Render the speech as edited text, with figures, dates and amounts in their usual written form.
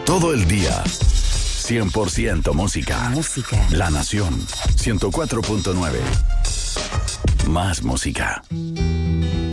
Todo el día. 100% música. La Nación. 104.9. Más música.